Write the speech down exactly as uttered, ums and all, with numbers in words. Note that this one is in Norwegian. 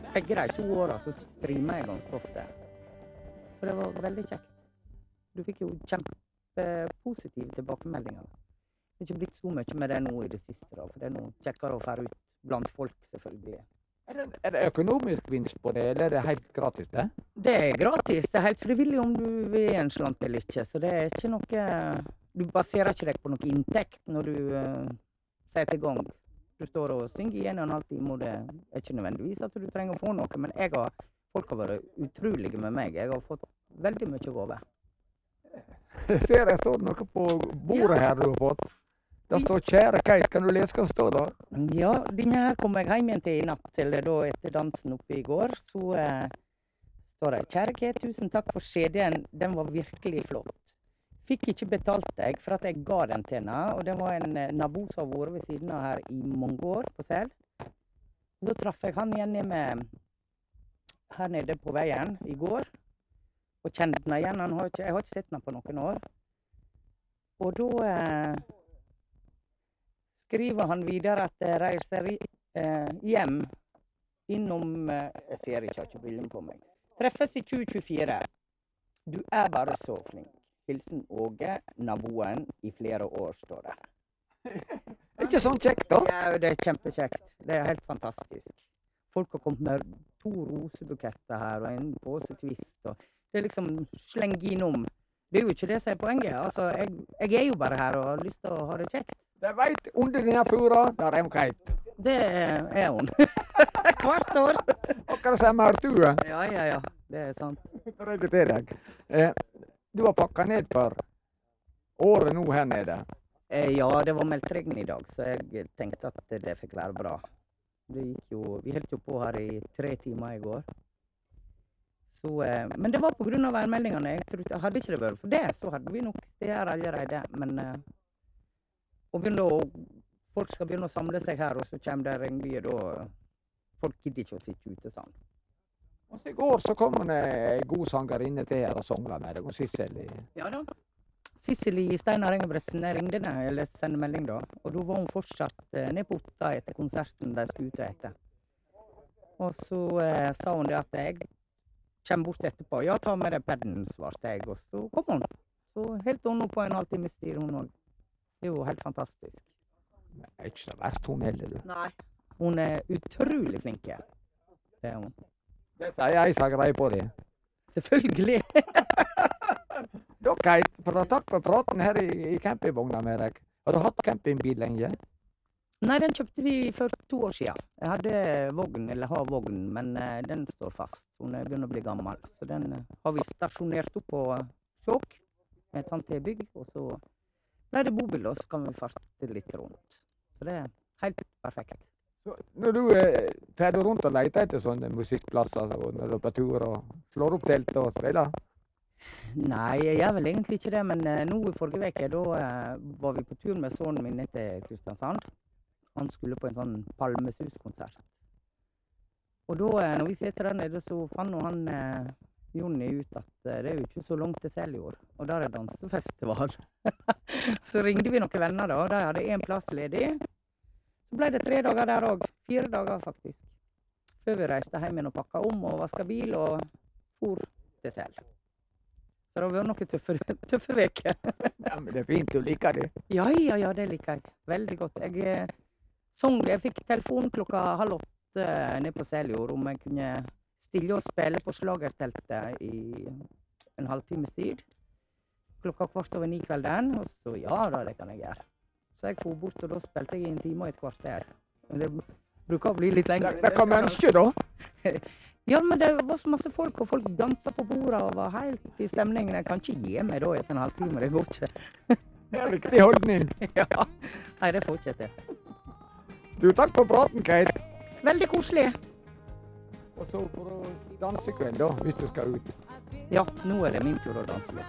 begge de to åra så streama jeg ganske ofte. Og det var veldig kjekt. Du fikk jo kjempepositive tilbakemeldinger. Det er ikke blitt så mye med det nå i det siste, da, for det er noe kjekkere å fære ut blant folk, selvfølgelig. Er det, er det økonomisk vinst på det, eller er det helt gratis, det? Det er gratis. Det er helt frivillig om du vil gi en slant eller ikke, så det er ikke noe... Du baserer ikke deg på noe inntekt når du uh, setter i gang. Du står og synger i en og en halv time, og det er ikke nødvendigvis at du trenger å få noe, men jeg har, folk har vært utrolige med meg. Jeg har fått veldig mye gave. Jeg ser jeg står noe på bordet her du har fått. Det står kjære Kate, kan du lese hva det står da? Ja, denne her kom jeg hjem igjen til i natt, eller da etter dansen oppe i går, så uh, står det, kjære Kate, tusen takk for C D-en, den var virkelig flott. Fikk ikke betalt deg for at jeg ga den til henne, og det var en uh, nabo som har vært ved siden av her i mange år på Sel. Så traff jeg han igjen med, her nede på veien i går, og kjente den igjen. Han har ikke, jeg har ikke sett den på noen år. Og da... Uh, skriver han videre at jeg reiser eh, hjem innom, eh, jeg ser ikke, jeg har ikke brillene på meg. Treffes i tjue tjuefire. Du er bare så flink. Hilsen Åge, naboen i flere år, står det. Det er ikke sånn kjekt da? Ja, det er kjempekjekt. Det er helt fantastisk. Folk har kommet med to rosebuketter her, og en påse twist, og det er liksom sleng innom. Det er jo ikke det som er poenget. Altså, jeg, jeg er jo bare her og har lyst til å ha det kjekt. Det vet, under denne fura, der er hun Kate. Det er hun. Hvert år. Akkurat som Artue. Ja, ja, ja. Det er sant. Redde til deg. Eh, du har pakket ned for året nå her nede. Eh, ja, det var meldt regn i dag, så jeg tenkte at det fikk være bra. Det gikk jo, vi holdt jo på her i tre timer i går. Så, eh, men det var på grunn av værmeldingene. Jeg trodde, hadde ikke det vært for det, så hadde vi nok det her allerede. Men... Eh, Og å, folk skal begynne å samle seg her, og så kommer det regnbyger, da folk gidder ikke å sitte ute sånn. Og så i går så kom det en god sangerinne til her og sangla med deg, og Sissel. Ja da. Sissel i Steinar Engebretsen ringde henne, eller sendte melding da, og da var hun fortsatt eh, nede på Otta etter konserten de skulle ute etter. Og så eh, sa hun det at jeg kommer bort etterpå. Ja, ta med deg pedden, svarte jeg, og så kom hun. Så helt hun på en halvtime styr hun også. Det er jo helt fantastisk. Det er ikke så verst hun heller, du. Nei. Hun er utrolig flink. Det er hun. Det sier jeg som har greie på det. Selvfølgelig. Da, Kate, for å takke for praten her i, i campingvogna med deg. Har du hatt campingbil lenge? Nei, den kjøpte vi for to år siden. Jeg hadde vogn, eller har vogn, men uh, den står fast. Hun er begynner å bli gammel. Så den uh, har vi stasjonert opp på Skjåk med et sånt tilbygg, og så ble det bobil, og så kan vi farte litt rundt. Så det er helt perfekt. Så når du er ferdig rundt og leter etter sånne musikkplasser, og når du er på tur og slår opp telt og spiller? Nei, jeg gjør vel egentlig ikke det, men uh, nå i forrige uke, da uh, var vi på tur med sønnen min ned til Kristiansand. Han skulle på en sånn Palmesus-konsert. Og da, uh, når vi sitter der nede, så fant han uh, Jonny ut at uh, det er jo ikke så langt til Seljord, og der er dansefestival. Så ringte vi noen venner da, og de hadde en plass ledig. Så ble det tre dager der også, fire dager faktisk. Før vi reiste hjem igjen og pakket om og vasket bil og for til Sel. Så det har vært noen tøffe, tøffe veker. Ja, men det er fint, du liker det. Ja, ja, ja, det liker jeg. Veldig godt. Jeg, eh, sang, jeg fikk telefon klokka halv åtte eh, ned på Seljord om jeg kunne stille og spille på slagerteltet i en halvtimes tid. Klokka kvart over ni kvelden, og så ja da, det kan jeg gjøre. Så jeg for bort, og da spilte jeg i en time og et kvarter. Det bruker å bli litt lenger. Det, det kan man ønske da. Ja, men det var så masse folk, og folk danset på bordet og var helt i stemningen. Jeg kan ikke gi meg da etter en halvtime, det går ikke. Det er riktig holdning. Ja, nei, det får ikke jeg til. Du, takk for praten, Kate. Veldig koselig. Og så for å danse i kveld da, hvis du skal ut. Ja, nå er det min tur å danse litt.